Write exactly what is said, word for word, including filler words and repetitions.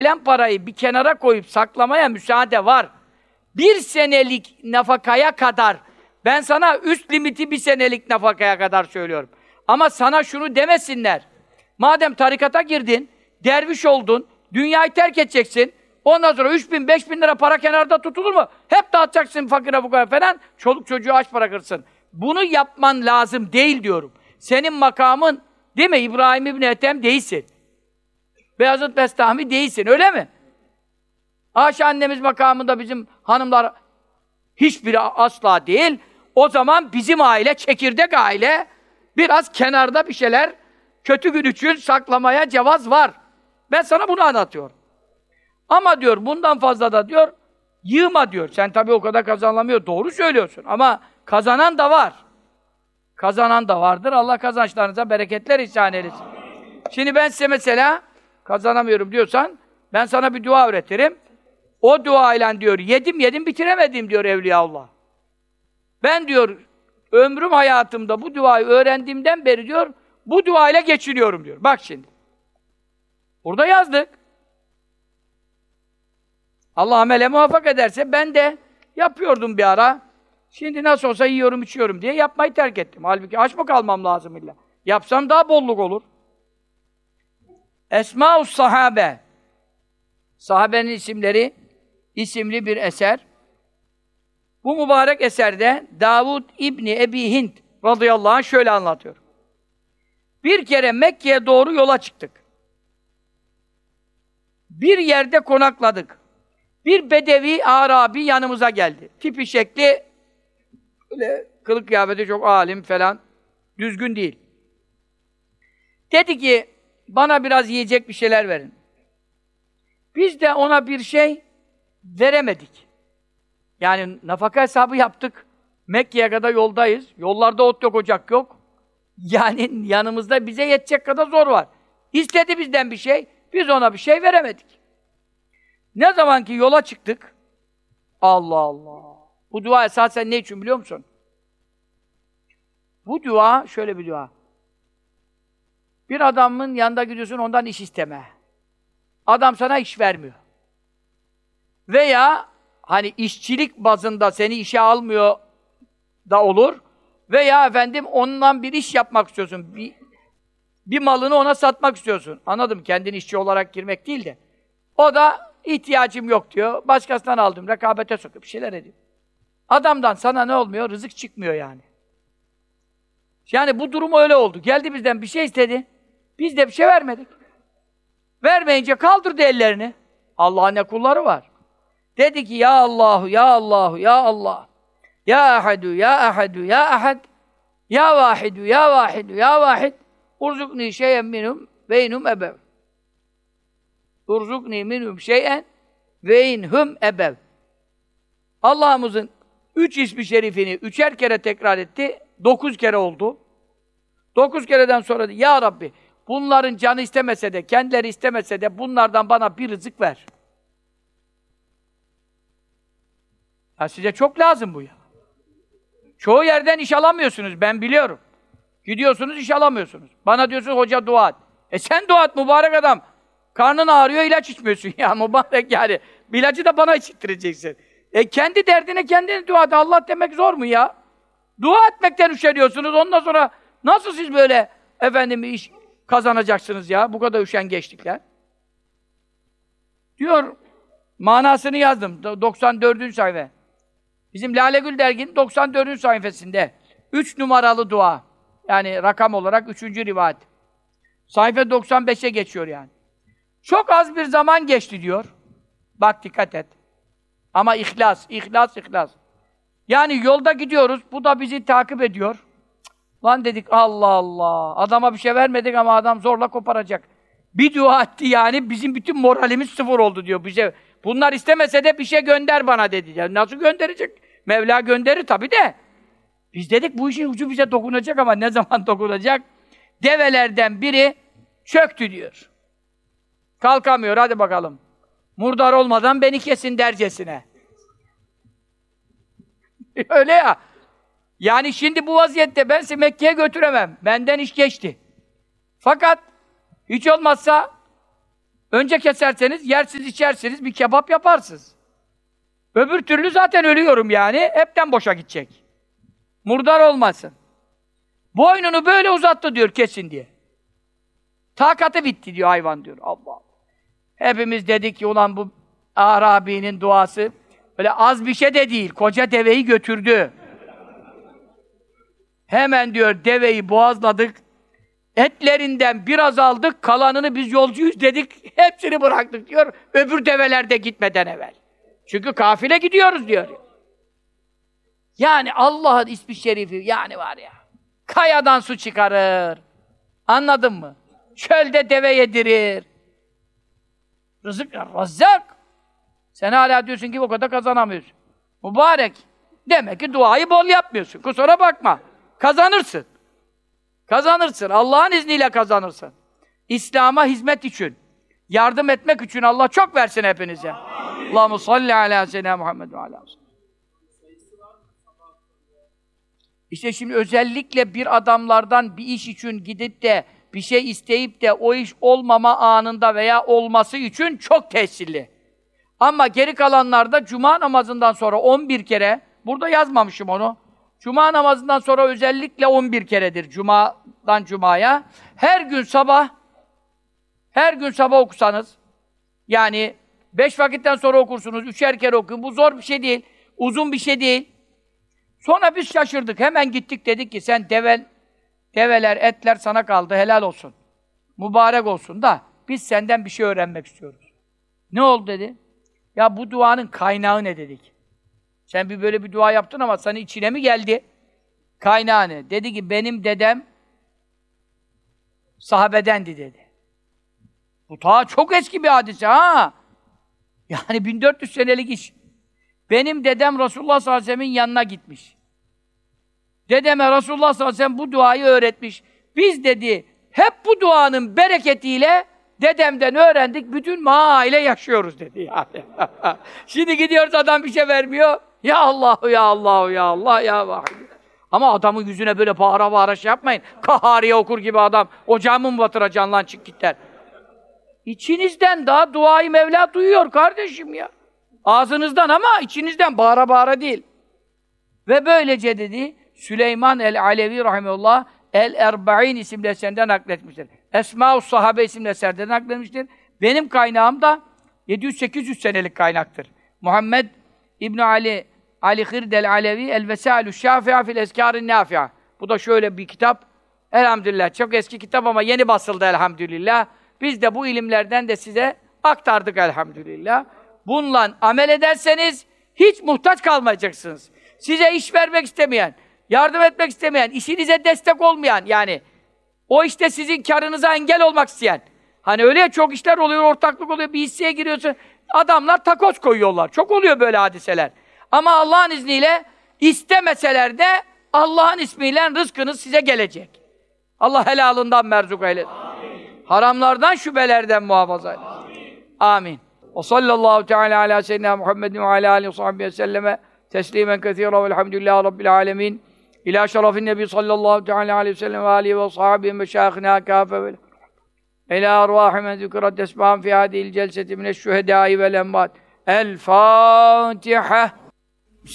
gelen parayı bir kenara koyup saklamaya müsaade var. Bir senelik nafakaya kadar, ben sana üst limiti bir senelik nafakaya kadar söylüyorum. Ama sana şunu demesinler. Madem tarikata girdin, derviş oldun, dünyayı terk edeceksin, ondan sonra üç bin, beş bin lira para kenarda tutulur mu? Hep dağıtacaksın fakire fukara falan, çoluk çocuğu aç bırakırsın. Bunu yapman lazım değil diyorum. Senin makamın, değil mi? İbrahim İbni Ethem değilsin. Beyazıt Bestami değilsin, öyle mi? Ayşe annemiz makamında bizim hanımlar hiçbiri asla değil. O zaman bizim aile, çekirdek aile, biraz kenarda bir şeyler, kötü gün için saklamaya cevaz var. Ben sana bunu anlatıyorum. Ama diyor, bundan fazla da diyor, yığma diyor. Sen tabii o kadar kazanamıyor, doğru söylüyorsun. Ama kazanan da var. Kazanan da vardır. Allah kazançlarınıza bereketler ihsan eylesin. Şimdi ben size mesela, kazanamıyorum diyorsan, ben sana bir dua öğretirim. O duayla diyor, yedim yedim bitiremedim diyor Evliyaullah. Ben diyor, ömrüm hayatımda bu duayı öğrendiğimden beri diyor, bu duayla geçiniyorum diyor. Bak şimdi. Burada yazdık. Allah amele muvaffak ederse ben de yapıyordum bir ara. Şimdi nasıl olsa yiyorum içiyorum diye yapmayı terk ettim. Halbuki aç mı kalmam lazım illa. Yapsam daha bolluk olur. Esma-us Sahabe. Sahabenin isimleri isimli bir eser. Bu mübarek eserde Davud İbni Ebi Hint radıyallahu anh şöyle anlatıyor. Bir kere Mekke'ye doğru yola çıktık. Bir yerde konakladık. Bir bedevi Arabi yanımıza geldi. Tipi şekli öyle kılık kıyafeti çok alim falan, düzgün değil. Dedi ki, bana biraz yiyecek bir şeyler verin. Biz de ona bir şey veremedik. Yani nafaka hesabı yaptık. Mekke'ye kadar yoldayız. Yollarda ot yok, ocak yok. Yani yanımızda bize yetecek kadar zor var. İstedi bizden bir şey, biz ona bir şey veremedik. Ne zaman ki yola çıktık, Allah Allah! Bu dua esasen ne için biliyor musun? Bu dua, şöyle bir dua. Bir adamın yanında gidiyorsun, ondan iş isteme. Adam sana iş vermiyor. Veya hani işçilik bazında seni işe almıyor da olur. Veya efendim ondan bir iş yapmak istiyorsun. Bir, bir malını ona satmak istiyorsun. Anladım, kendini işçi olarak girmek değil de. O da ihtiyacım yok diyor. Başkasından aldım, rekabete sokup bir şeyler ediyor. Adamdan sana ne olmuyor? Rızık çıkmıyor yani. Yani bu durum öyle oldu. Geldi bizden bir şey istedi. Biz de bir şey vermedik. Vermeyince kaldırdı ellerini. Allah'ın ne kulları var. Dedi ki ya Allahu, ya Allahu, ya Allah. Ya ahadu, ya ahadu, ya ahad. Ya vahidu, ya vahidu, ya vahid. Urzukni şeyen minhum ve inhum ebev. Urzukni minhum şeyen ve inhum ebev. Allah'ımızın üç ismi şerifini üçer kere tekrar etti. Dokuz kere oldu. Dokuz kereden sonra da ya Rabbi, bunların canı istemese de, kendileri istemese de bunlardan bana bir rızık ver. Ya size çok lazım bu ya. Çoğu yerden iş alamıyorsunuz, ben biliyorum. Gidiyorsunuz, iş alamıyorsunuz. Bana diyorsun, hoca dua et. E sen dua et mübarek adam. Karnın ağrıyor, ilaç içmiyorsun ya mübarek yani. İlacı da bana içittireceksin. E kendi derdine kendine dua et. Allah demek zor mu ya? Dua etmekten üşeniyorsunuz. Ondan sonra nasıl siz böyle efendim iş kazanacaksınız ya? Bu kadar üşengeçlikler. Diyor, manasını yazdım. doksan dördüncü sayfa. Bizim Lale Gül derginin doksan dördüncü sayfasında. Üç numaralı dua. Yani rakam olarak üçüncü rivayet. Sayfa doksan beşe geçiyor yani. Çok az bir zaman geçti diyor. Bak dikkat et. Ama ihlas, ihlas, ihlas. Yani yolda gidiyoruz, bu da bizi takip ediyor. Cık, lan dedik Allah Allah, adama bir şey vermedik ama adam zorla koparacak. Bir dua etti yani, bizim bütün moralimiz sıfır oldu diyor bize. Bunlar istemese de bir şey gönder bana dedi. Yani nasıl gönderecek? Mevla gönderir tabii de. Biz dedik bu işin ucu bize dokunacak ama ne zaman dokunacak? Develerden biri çöktü diyor. Kalkamıyor, hadi bakalım. Murdar olmadan beni kesin dercesine. Öyle ya. Yani şimdi bu vaziyette ben sizi Mekke'ye götüremem. Benden iş geçti. Fakat hiç olmazsa Önce keserseniz, yersiz içersiniz, bir kebap yaparsınız. Öbür türlü zaten ölüyorum yani, hepten boşa gidecek. Murdar olmasın. Boynunu böyle uzattı diyor, kesin diye. Takatı bitti diyor hayvan diyor. Allah. Hepimiz dedik ki ulan bu Arabi'nin duası öyle az bir şey de değil, koca deveyi götürdü. Hemen diyor deveyi boğazladık, etlerinden biraz aldık, kalanını biz yolcuyuz dedik, hepsini bıraktık diyor, öbür develer de gitmeden evvel. Çünkü kafile gidiyoruz diyor. Yani Allah'ın ismi şerifi, yani var ya, kayadan su çıkarır. Anladın mı? Çölde deve yedirir. Rızık ya, Razzak. Sen hala diyorsun ki o kadar kazanamıyorsun. Mübarek. Demek ki duayı bol yapmıyorsun. Kusura bakma. Kazanırsın. Kazanırsın. Allah'ın izniyle kazanırsın. İslam'a hizmet için, yardım etmek için Allah çok versin hepinize. Allahumme salli ala seyyidina Muhammed ve ala. İşte şimdi özellikle bir adamlardan bir iş için gidip de bir şey isteyip de o iş olmama anında veya olması için çok tesirli. Ama geri kalanlarda cuma namazından sonra on bir kere, burada yazmamışım onu, cuma namazından sonra özellikle on bir keredir cumadan cumaya. Her gün sabah, her gün sabah okusanız, yani beş vakitten sonra okursunuz, üçer kere okuyun, bu zor bir şey değil, uzun bir şey değil. Sonra biz şaşırdık, hemen gittik dedik ki sen deve, develer, etler sana kaldı, helal olsun. Mübarek olsun da biz senden bir şey öğrenmek istiyoruz. Ne oldu dedi? Ya bu duanın kaynağı ne dedik? Sen bir böyle bir dua yaptın ama sana içine mi geldi? Kaynağı ne? Dedi ki benim dedem sahabedendi dedi. Bu ta çok eski bir hadise ha. Yani bin dört yüz senelik iş. Benim dedem Resulullah sallallahu aleyhi ve sellem'in yanına gitmiş. Dedeme Resulullah sallallahu aleyhi ve sellem bu duayı öğretmiş. Biz dedi, hep bu duanın bereketiyle dedemden öğrendik, bütün mahalle yaşıyoruz dedi yani. Şimdi gidiyoruz, adam bir şey vermiyor. Ya Allahu ya Allahu ya Allah ya Vahid. Ama adamın yüzüne böyle bağıra bağıra şey yapmayın. Kahariye okur gibi adam. Ocağımı mı batıracaksın lan, çık git der. İçinizden daha duayı Mevla duyuyor kardeşim ya. Ağzınızdan ama içinizden bağıra bağıra değil. Ve böylece dedi, Süleyman el-Alevi rahimehullah El-Erba'in isimli eserinden nakletmiştir. Esma-ı Sahabe isimli eserden nakletmiştir. Benim kaynağım da yedi yüz sekiz yüz senelik kaynaktır. Muhammed İbn Ali Ali Hirdel Alevi El-Vesailü Şafi'a fil Eskâr-ı Nâfi'a. Bu da şöyle bir kitap. Elhamdülillah çok eski kitap ama yeni basıldı elhamdülillah. Biz de bu ilimlerden de size aktardık elhamdülillah. Bununla amel ederseniz hiç muhtaç kalmayacaksınız. Size iş vermek istemeyen, yardım etmek istemeyen, işinize destek olmayan, yani o işte sizin karınıza engel olmak isteyen. Hani öyle ya, çok işler oluyor, ortaklık oluyor, bir hisseye giriyorsun. Adamlar takoz koyuyorlar. Çok oluyor böyle hadiseler. Ama Allah'ın izniyle istemeseler de Allah'ın ismiyle rızkınız size gelecek. Allah helalından merzuk eylesin. Haramlardan, şüphelerden muhafaza eylesin. Amin. Amin. Ve sallallahu teala ala seyyidina Muhammedin ve ala alihi ve sahbihi ve selleme teslimen kethîra velhamdülillahi rabbil âlemin. İlâ şerefin nebi sallallahu teala aleyhi ve sellem ve alihi ve sahbihi meşâihina kâfe ve ilâ arvâhi men zükürat esmâhum fî hâdihil celseti mineşşühedâi vel emmâd. El Fâtiha.